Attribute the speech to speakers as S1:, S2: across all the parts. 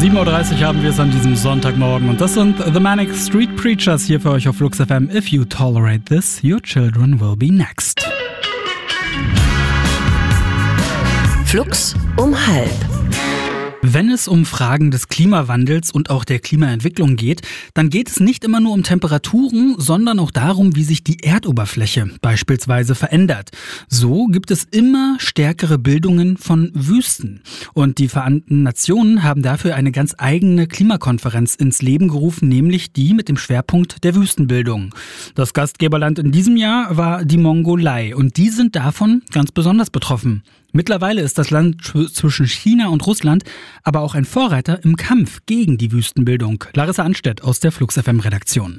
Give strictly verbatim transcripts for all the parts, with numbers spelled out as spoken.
S1: sieben Uhr dreißig haben wir es an diesem Sonntagmorgen und das sind The Manic Street Preachers hier für euch auf Flux F M. If you tolerate this, your children will be next.
S2: Flux um halb.
S1: Wenn es um Fragen des Klimawandels und auch der Klimaentwicklung geht, dann geht es nicht immer nur um Temperaturen, sondern auch darum, wie sich die Erdoberfläche beispielsweise verändert. So gibt es immer stärkere Bildungen von Wüsten. Und die Vereinten Nationen haben dafür eine ganz eigene Klimakonferenz ins Leben gerufen, nämlich die mit dem Schwerpunkt der Wüstenbildung. Das Gastgeberland in diesem Jahr war die Mongolei und die sind davon ganz besonders betroffen. Mittlerweile ist das Land zwischen China und Russland aber auch ein Vorreiter im Kampf gegen die Wüstenbildung. Larissa Anstedt aus der Flux F M-Redaktion.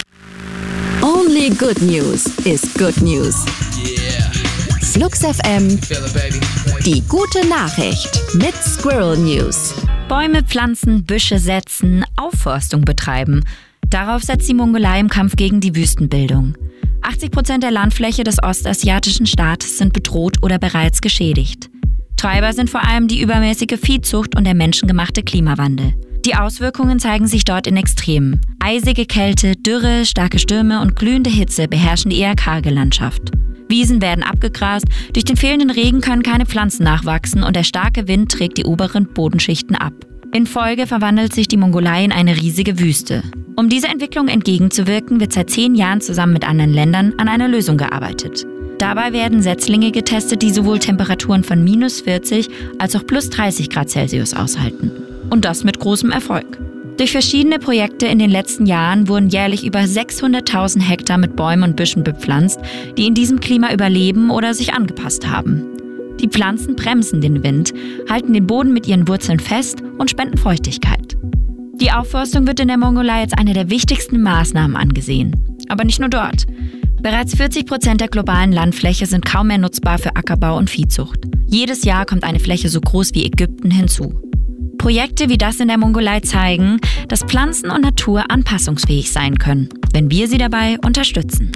S2: Only good news is good news.
S3: Yeah.
S2: Flux F M,
S3: Feel it, baby.
S2: die gute Nachricht mit Squirrel News.
S4: Bäume pflanzen, Büsche setzen, Aufforstung betreiben. Darauf setzt die Mongolei im Kampf gegen die Wüstenbildung. achtzig Prozent der Landfläche des ostasiatischen Staates sind bedroht oder bereits geschädigt. Treiber sind vor allem die übermäßige Viehzucht und der menschengemachte Klimawandel. Die Auswirkungen zeigen sich dort in Extremen. Eisige Kälte, Dürre, starke Stürme und glühende Hitze beherrschen die eher karge Landschaft. Wiesen werden abgegrast, durch den fehlenden Regen können keine Pflanzen nachwachsen und der starke Wind trägt die oberen Bodenschichten ab. In Folge verwandelt sich die Mongolei in eine riesige Wüste. Um dieser Entwicklung entgegenzuwirken, wird seit zehn Jahren zusammen mit anderen Ländern an einer Lösung gearbeitet. Dabei werden Setzlinge getestet, die sowohl Temperaturen von minus vierzig als auch plus dreißig Grad Celsius aushalten. Und das mit großem Erfolg. Durch verschiedene Projekte in den letzten Jahren wurden jährlich über sechshunderttausend Hektar mit Bäumen und Büschen bepflanzt, die in diesem Klima überleben oder sich angepasst haben. Die Pflanzen bremsen den Wind, halten den Boden mit ihren Wurzeln fest und spenden Feuchtigkeit. Die Aufforstung wird in der Mongolei als eine der wichtigsten Maßnahmen angesehen. Aber nicht nur dort. Bereits vierzig Prozent der globalen Landfläche sind kaum mehr nutzbar für Ackerbau und Viehzucht. Jedes Jahr kommt eine Fläche so groß wie Ägypten hinzu. Projekte wie das in der Mongolei zeigen, dass Pflanzen und Natur anpassungsfähig sein können, wenn wir sie dabei unterstützen.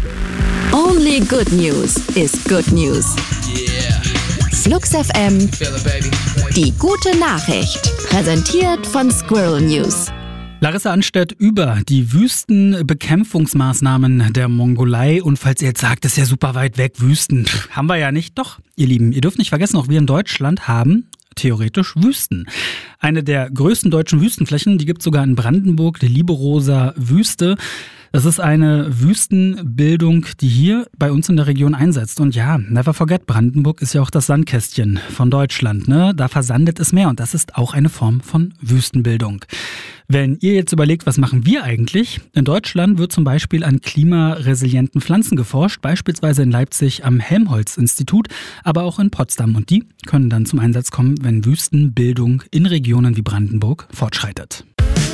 S2: Only good news is good news.
S3: Yeah.
S2: Flux F M,
S3: Feel it, baby.
S2: die gute Nachricht. Präsentiert von Squirrel News.
S1: Larissa Anstedt über die Wüstenbekämpfungsmaßnahmen der Mongolei. Und falls ihr jetzt sagt, das ist ja super weit weg, Wüsten, haben wir ja nicht. Doch, ihr Lieben, ihr dürft nicht vergessen, auch wir in Deutschland haben theoretisch Wüsten. Eine der größten deutschen Wüstenflächen, die gibt es sogar in Brandenburg, die Liberoser Wüste. Das ist eine Wüstenbildung, die hier bei uns in der Region einsetzt. Und ja, never forget, Brandenburg ist ja auch das Sandkästchen von Deutschland, ne? Da versandet es mehr und das ist auch eine Form von Wüstenbildung. Wenn ihr jetzt überlegt, was machen wir eigentlich? In Deutschland wird zum Beispiel an klimaresilienten Pflanzen geforscht, beispielsweise in Leipzig am Helmholtz-Institut, aber auch in Potsdam. Und die können dann zum Einsatz kommen, wenn Wüstenbildung in Regionen wie Brandenburg fortschreitet.